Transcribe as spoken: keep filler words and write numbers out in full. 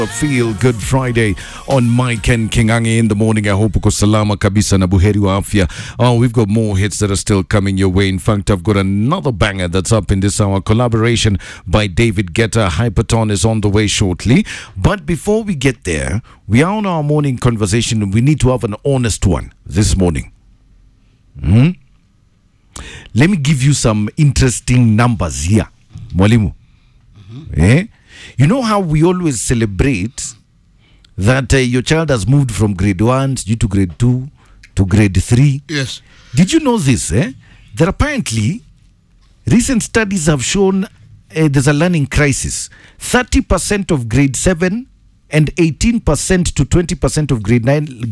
Feel Good Friday on Mike and Kingangi in the morning. I hope uko salama kabisa na buheri wa afya. Oh, we've got more hits that are still coming your way. In fact, I've got another banger that's up in this hour. Collaboration by David Guetta. Hyperton is on the way shortly. But before we get there, we are on our morning conversation and we need to have an honest one this morning. Hmm? Let me give you some interesting numbers here. Mwalimu. Mm-hmm. Eh? You know how we always celebrate that uh, your child has moved from grade one to grade two to grade three? Yes. Did you know this? Eh? That apparently recent studies have shown uh, there's a learning crisis. thirty percent of grade seven and eighteen percent to twenty percent of grade nine